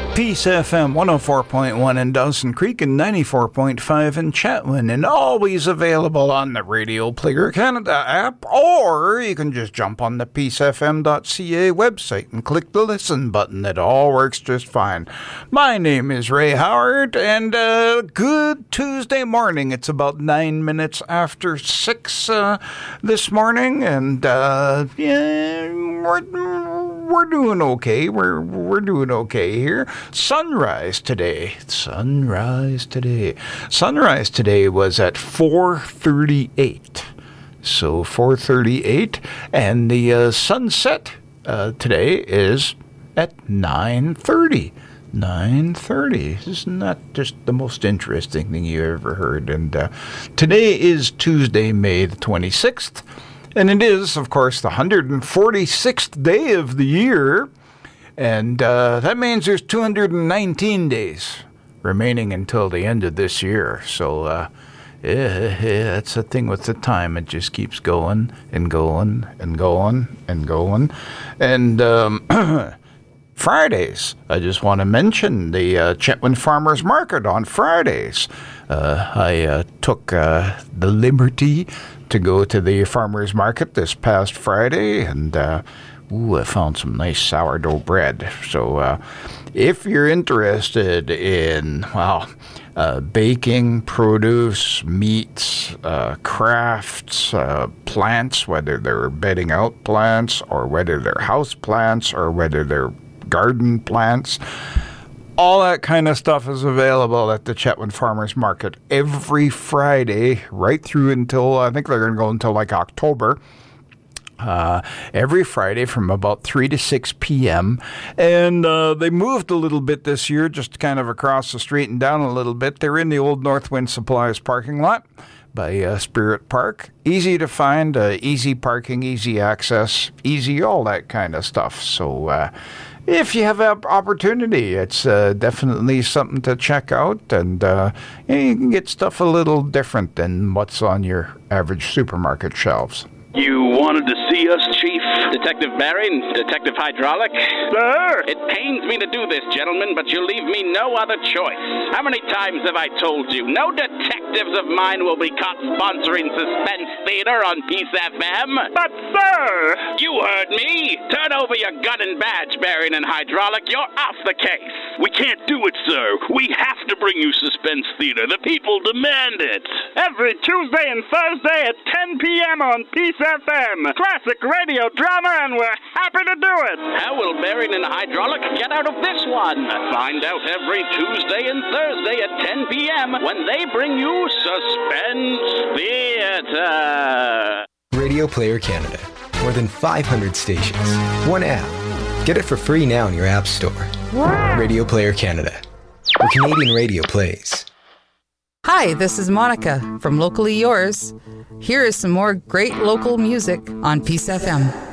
Peace FM 104.1 in Dawson Creek and 94.5 in Chetwynd, and always available on the Radio Player Canada app, or you can just jump on the peacefm.ca website and click the listen button. It all works just fine. My name is Ray Howard, and good Tuesday morning. It's about 9 minutes after 6 this morning, and we're doing okay. We're doing okay here. Sunrise today was at 4:38. So 4:38, and the sunset today is at 9:30. 9:30. Isn't that just the most interesting thing you ever heard? And today is Tuesday, May the 26th, and it is, of course, the 146th day of the year. And that means there's 219 days remaining until the end of this year. So, that's the thing with the time. It just keeps going and going and going and going. And Fridays, I just want to mention the Chetwynd Farmers Market on Fridays. I took the liberty to go to the farmers market this past Friday, and I found some nice sourdough bread. So if you're interested in, baking, produce, meats, crafts, plants, whether they're bedding out plants or whether they're house plants or whether they're garden plants, all that kind of stuff is available at the Chetwynd Farmers Market every Friday, right through until, I think they're going to go until like October. Every Friday from about 3 to 6 p.m. And they moved a little bit this year, just kind of across the street and down a little bit. They're in the old Northwind Supplies parking lot by Spirit Park. Easy to find, easy parking, easy access, easy all that kind of stuff. So if you have an opportunity, it's definitely something to check out. And you can get stuff a little different than what's on your average supermarket shelves. You wanted to see us, Chief? Detective Barry, Detective Hydraulic? Sir! It pains me to do this, gentlemen, but you leave me no other choice. How many times have I told you? No detectives of mine will be caught sponsoring suspense theater on Peace FM. But, sir! You heard me. Turn over your gun and badge, Barry and Hydraulic. You're off the case. We can't do it, sir. We have to bring you suspense theater. The people demand it. Every Tuesday and Thursday at 10 p.m. on Peace FM. Classic radio drama, and we're happy to do it. How will Barry and Hydraulic get out of this one? Find out every Tuesday and Thursday at 10 p.m. when they bring you Suspense Theater. Radio Player Canada. More than 500 stations. One app. Get it for free now in your app store. Radio Player Canada. Where Canadian radio plays. Hi, this is Monica from Locally Yours. Here is some more great local music on Peace FM.